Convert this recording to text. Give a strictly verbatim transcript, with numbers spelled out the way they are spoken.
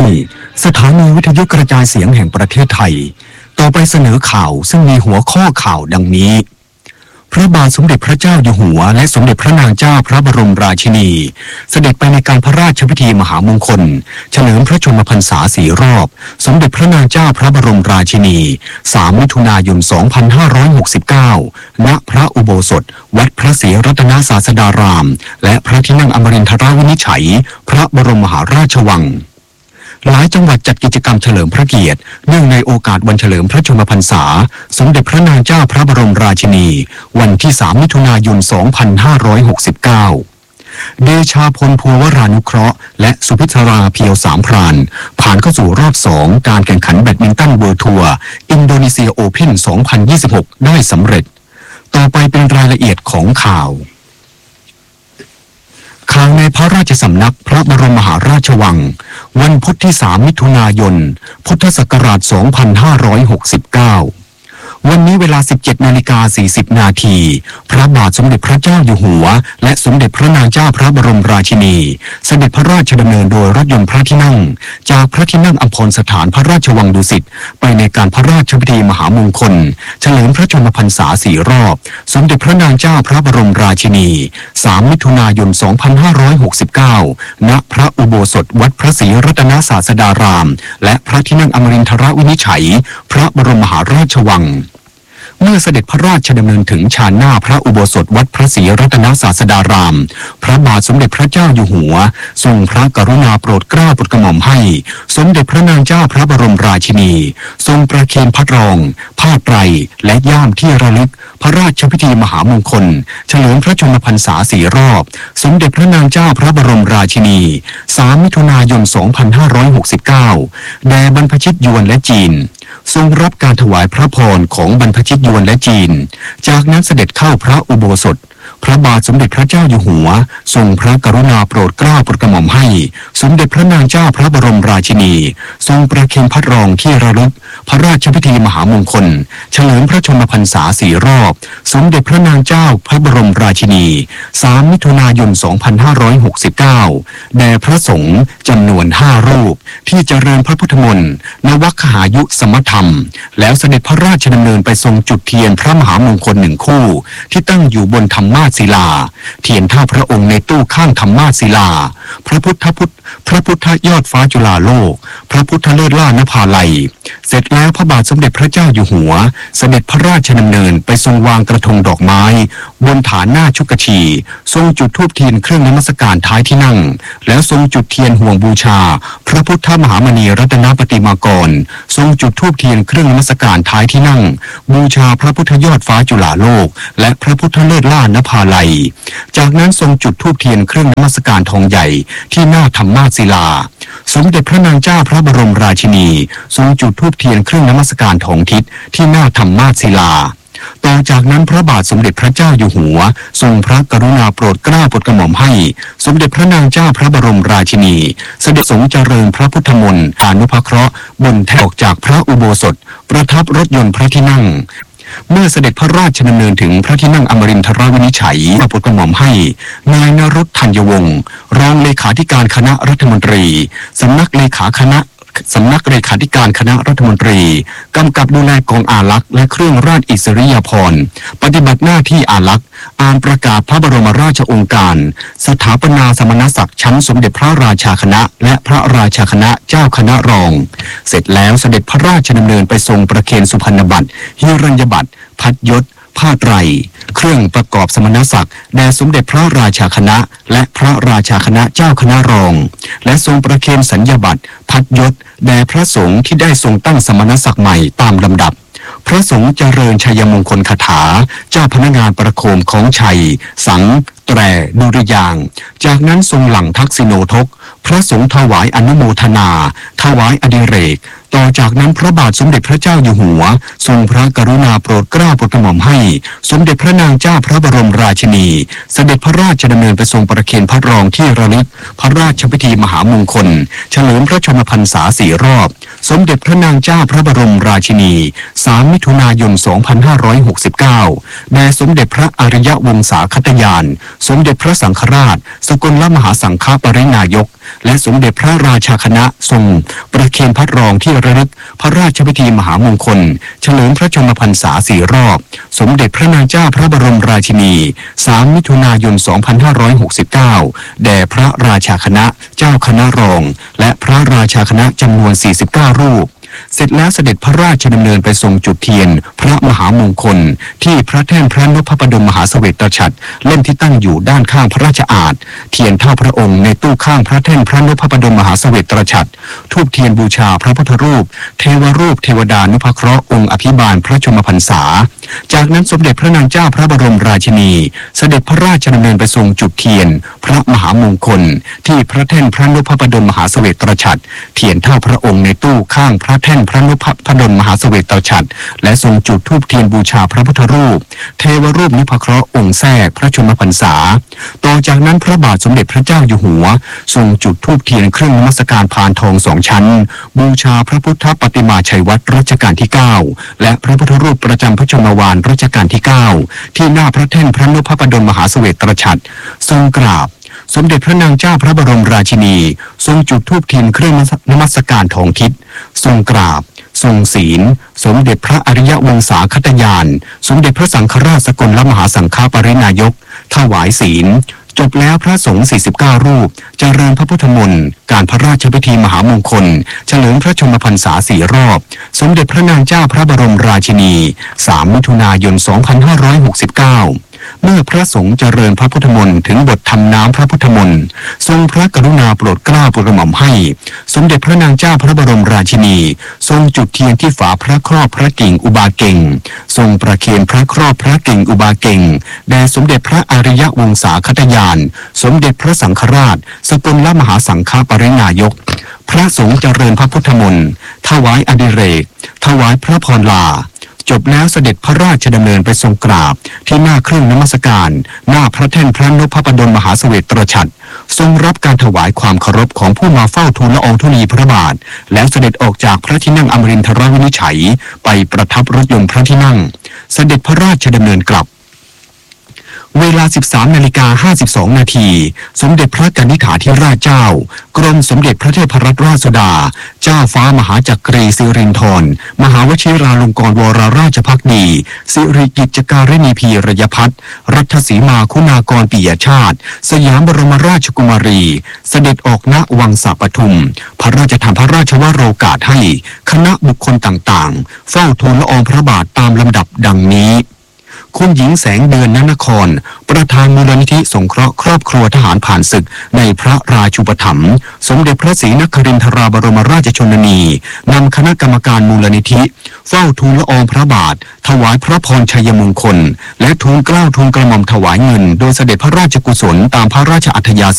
สถานีวิทยุกระจายเสียงแห่งประเทศไทยต่อไปเสนอข่าวซึ่งมีหัวข้อข่าวดังนี้พระบาทสมเด็จพระเจ้าอยู่หัวและสมเด็จพระนางเจ้าพระบรมราชินีเสด็จไปในการพระราชพิธีมหามงคลเฉลิมพระชนมพรรษาสี่รอบสมเด็จพระนางเจ้าพระบรมราชินีสามมิถุนายนสองพันห้าร้อยหกสิบเก้าณพระอุโบสถวัดพระศรีรัตนศาสดารามและพระที่นั่งอมรินทราวินิจฉัยพระบรมมหาราชวังหลายจังหวัดจัดกิจกรรมเฉลิมพระเกียรติเนื่องในโอกาสวันเฉลิมพระชนมพรรษาสมเด็จพระนางเจ้าพระบรมราชินีวันที่สามมิถุนายนสองพันห้าร้อยหกสิบเก้าเดชาพลภูวรานุเคราะห์และสุพิศราเพียวสามพรานผ่านเข้าสู่รอบสองการแข่งขันแบดมินตันเวิลด์ทัวร์อินโดนีเซียโอเพ่นสองพันยี่สิบหกได้สำเร็จต่อไปเป็นรายละเอียดของข่าวข่าวในพระราชสำนักพระบรมมหาราชวังวันพุธที่สามมิถุนายนพุทธศักราชสองพันห้าร้อยหกสิบเก้าวันนี้เวลา สิบเจ็ดนาฬิกาสี่สิบนาทีพระบาทสมเด็จพระเจ้าอยู่หัวและสมเด็จพระนางเจ้าพระบรมราชินีเสด็จพระราชดำเนินโดยรถยนต์พระที่นั่งจากพระที่นั่งอัมพรสถานพระราชวังดุสิตไปในการพระราชพิธีมหามงคลเฉลิมพระชนมพรรษาสี่รอบสมเด็จพระนางเจ้าพระบรมราชินีสามมิถุนายนสองพันห้าร้อยหกสิบเก้าณพระอุโบสถวัดพระศรีรัตนศาสดารามและพระที่นั่งอมรินทรวินิจฉัยพระบรมมหาราชวังเมื่อเสด็จพระราชดำเนินถึงชานหน้าพระอุโบสถวัดพระศรีรัตนศาสดารามพระบาทสมเด็จพระเจ้าอยู่หัวทรงพระกรุณาโปรดเกล้าโปรดกระหม่อมให้สมเด็จพระนางเจ้าพระบรมราชินีทรงประเคนพระรองผ้าไตรและย่ามที่ระลึกพระราชพิธีมหามงคลเฉลิมพระชนมพรรษาสี่รอบสมเด็จพระนางเจ้าพระบรมราชินีสามมิถุนายนสองพันห้าร้อยหกสิบเก้าแด่บรรพชิตยวนและจีนทรงรับการถวายพระพรของบรรพชิตยวนและจีนจากนั้นเสด็จเข้าพระอุโบสถพระบาทสมเด็จพระเจ้าอยู่หัวทรงพระกรุณาโปรดเกล้าโปรดกระหม่อมให้สมเด็จพระนางเจ้าพระบรมราชินีทรงประเคนพระรองที่ระลึกพระราชพิธีมหามงคลเฉลิมพระชนมพรรษาสี่รอบสมเด็จพระนางเจ้าพระบรมราชินีสามมิถุนายนสองพันห้าร้อยหกสิบเก้าแด่พระสงฆ์จำนวนห้ารูปที่เจริญพระพุทธมนต์นวคหายุสมธรรมแล้วเสด็จพระราชดำเนินไปทรงจุดเทียนพระมหามงคลหนึ่งคู่ที่ตั้งอยู่บนธรรมาสศิลาเทียนท่าพระองค์ในตู้ข้างธรรมาสศิลาพระพุทธพุทธพระพุทธยอดฟ้าจุฬาโลกพระพุทธเลิศล่านภาลัยเสร็จแล้วพระบาทสมเด็จพระเจ้าอยู่หัวเสด็จพระราชดำเนินไปทรงวางกระทงดอกไม้บนฐานหน้าชุกชีทรงจุดธูปเทียนเครื่องนมัสการท้ายที่นั่งแล้วทรงจุดเทียนห่วงบูชาพระพุทธมหามณีรัตนปฏิมากรทรงจุดธูปเทียนเครื่องนมัสการท้ายที่นั่งบูชาพระพุทธยอดฟ้าจุฬาโลกและพระพุทธเลิศล่านภาลัยจากนั้นทรงจุดธูปเทียนเครื่องนมัสการทองใหญ่ที่หน้าธรรมาสศิลาสมเด็จพระนางเจ้าพระบรมราชินีทรงจุดธูปเทียนเครื่องนมัสการทองทิศที่หน้าธรรมาสศิลาต่อจากนั้นพระบาทสมเด็จพระเจ้าอยู่หัวทรงพระกรุณาโปรดเกล้าโปรดกระหม่อมให้สมเด็จพระนางเจ้าพระบรมราชินีเสด็จทรงเจริญพระพุทธมนต์อนุภาเคราะห์บนแท่นออกจากพระอุโบสถประทับรถยนต์พระที่นั่งเมื่อเสด็จพระราชดำเนินถึงพระที่นั่งอมรินทรวินิจฉัยโปรดกระหม่อมให้นายนรุตธัญวงศ์รองเลขาธิการคณะรัฐมนตรีสำนักเลขาคณะสำนักเลขาธิการคณะรัฐมนตรีกำกับดูแลกองอารักษ์และเครื่องราชอิสริยาภรณ์ปฏิบัติหน้าที่อารักษ์อ่านประกาศพระบรมราชโองการสถาปนาสมณศักดิ์ชั้นสมเด็จพระราชาคณะและพระราชาคณะเจ้าคณะรองเสร็จแล้วเสด็จพระราชดำเนินไปทรงประเคนสุพรรณบัตรหิรัญญบัตรพัดยศผ้าไตรเครื่องประกอบสมณศักดิ์แด่สมเด็จพระราชาคณะและพระราชาคณะเจ้าคณะรองและทรงประเคนสัญญบัตรพัดยศแด่พระสงฆ์ที่ได้ทรงตั้งสมณศักดิ์ใหม่ตามลำดับพระสงฆ์เจริญชัยมงคลคาถาเจ้าพนักงานประโคมของชัยสังแตรดุริยางจากนั้นทรงหลั่งทักษิโนทกพระสงฆ์ถวายอนุโมทนาถวายอดิเรกต่อจากนั้นพระบาทสมเด็จพระเจ้าอยู่หัวทรงพระกรุณาโปรดเกล้าโปรดกระหม่อมให้สมเด็จพระนางเจ้าพระบรมราชินีเสด็จพระราชดำเนินไปทรงประเคนพระรองที่ระลึกพระราชพิธีมหามงคลเฉลิมพระชนมพรรษาสี่รอบสมเด็จพระนางเจ้าพระบรมราชินีสามมิถุนายนสองพันห้าร้อยหกสิบเก้าแด่สมเด็จพระอริยวงศาคตญาณสมเด็จพระสังฆราชสกลมหาสังฆปรินายกและสมเด็จพระราชาคณะทรงประเคนพระรองที่ระลึกพระราชพิธีมหามงคลเฉลิมพระชนมพรรษาสี่รอบสมเด็จพระนางเจ้าพระบรมราชินีสามมิถุนายนสองพันห้าร้อยหกสิบเก้าแด่พระราชาคณะเจ้าคณะรองและพระราชาคณะจำนวนสี่สิบเก้ารูปเสร็จแล้วเสด็จพระราชดำเนินไปทรงจุดเทียนพระมหามงคลที่พระแท่นพระนพพดลมหาเสวตฉัตรเล่มที่ตั้งอยู่ด้านข้างพระราชอาณเทียนเท่าพระองค์ในตู้ข้างพระแท่นพระนพพดลมหาเสวตฉัตรธูปเทียนบูชาพระพุทธรูปเทวรูปเทวดานุภเคราะห์องค์อภิบาลพระชนมพรรษาจากนั้นสมเด็จพระนางเจ้าพระบรมราชินีเสด็จพระราชดำเนินไปทรงจุดเทียนพระมหามงคลที่พระแท่นพระนพพดลมหาเสวตฉัตรเทียนเท่าพระองค์ในตู้ข้างพระแท่นพระนพพดลมหาเสวตฉัตรและทรงจุดธูปเทียนบูชาพระพุทธรูปเทวรูปนิพเคราะห์องค์แทรกพระชนมพรรษาต่อจากนั้นพระบาทสมเด็จพระเจ้าอยู่หัวทรงจุดธูปเทียนเครื่องนมัสการพานทองสองชั้นบูชาพระพุทธปฏิมาชัยวัตรรัชกาลที่เก้าและพระพุทธรูปประจำพระชนมวาลรัชกาลที่เก้าที่หน้าพระแท่นพระนพพดลมหาเสวตฉัตรทรงกราบสมเด็จพระนางเจ้าพระบรมราชินีทรงจุดธูปเทียนเครื่องนมัสการทองทิศทรงกราบทรงศีลสมเด็จพระอริยวงศาคตญาณสมเด็จพระสังฆราชสกลมหาสังฆปรินายกถวายศีลจบแล้วพระสงฆ์สี่สิบเก้ารูปเจริญพระพุทธมนต์การพระราชพิธีมหามงคลเฉลิมพระชนมพรรษาสี่รอบสมเด็จพระนางเจ้าพระบรมราชินีสามมิถุนายนสองพันห้าร้อยหกสิบเก้าเมื่อพระสงฆ์เจริญพระพุทธมนต์ถึงบททำน้ำพระพุทธมนต์ทรงพระกรุณาโปรดเกล้าโปรดกระหม่อมให้สมเด็จพระนางเจ้าพระบรมราชินีทรงจุดเทียนที่ฝาพระครอบพระกิ่งอุบาเก่งทรงประเคนพระครอบพระกิ่งอุบาเก่งแด่สมเด็จพระอริยวงศาคตญาณสมเด็จพระสังฆราชสกลมหาสังฆปรินายกพระสงฆ์เจริญพระพุทธมนต์ถวายอดิเรกถวายพระพรลาจบแล้วเสด็จพระราชดำเนินไปทรงกราบที่หน้าเครื่องนมัสการหน้าพระแท่นพระนพพดลมหาเสวตฉัตรทรงรับการถวายความเคารพของผู้มาเฝ้าทูลละอองธุลีพระบาทแล้วเสด็จออกจากพระที่นั่งอมรินทรวินิจฉัยไปประทับรถยนต์พระที่นั่งเสด็จพระราชดำเนินกลับเวลา สิบสามนาฬิกาห้าสิบสองนาทีสมเด็จพระกนิษฐาธิราชเจ้ากรมสมเด็จพระเทพรัตนราชสุดาเจ้าฟ้ามหาจักรีสิรินธรมหาวชิราลงกรณวรราชภักดีสิริกิจการิณีพีรยพัฒน์รัฐสีมาคุณากรปิยชาติสยามบรมราชกุมารีเสด็จออกณวังสาปทุมพระราชทานพระราชวโรกาสให้คณะบุคคลต่างๆเฝ้าทูลละอองพระบาทตามลำดับดังนี้คุณหญิงแสงเดือนนนครประธานมูลนิธิสงเคราะห์ครอบครัวทหารผ่านศึกในพระราชูปถัมภ์สมเด็จพระศรีนครินทราบรมราชชนนีนำคณะกรรมการมูลนิธิเฝ้าทูลละอองพระบาทถวายพระพรชัยมงคลและทูลเกล้าทูลกระหม่อมถวายเงินโดยเสด็จพระราชกุศลตามพระราชอัธยา